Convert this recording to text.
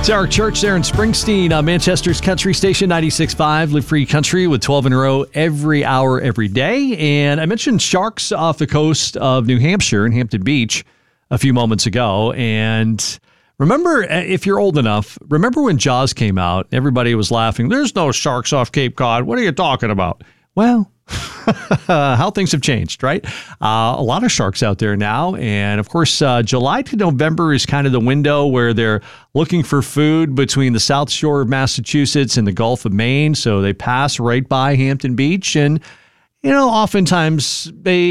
It's Eric Church there in Springsteen, Manchester's country station 96.5, Live Free Country with 12 in a row every hour, every day. And I mentioned sharks off the coast of New Hampshire in Hampton Beach a few moments ago. And remember, if you're old enough, remember when Jaws came out, everybody was laughing. There's no sharks off Cape Cod. What are you talking about? Well, how things have changed, right? A lot of sharks out there now. And of course, July to November is kind of the window where they're looking for food between the South Shore of Massachusetts and the Gulf of Maine. So they pass right by Hampton Beach. And, oftentimes they